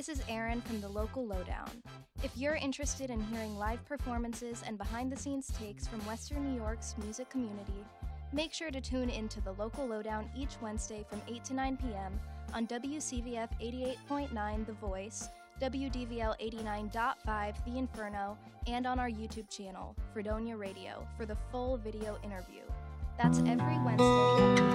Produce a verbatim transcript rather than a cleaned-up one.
This is Erin from the Local Lowdown. If you're interested in hearing live performances and behind-the-scenes takes from Western New York's music community, make sure to tune in to the Local Lowdown each Wednesday from eight to nine p.m. on W C V F eighty-eight point nine The Voice, W D V L eighty-nine point five The Inferno, and on our YouTube channel, Fredonia Radio, for the full video interview. That's every Wednesday.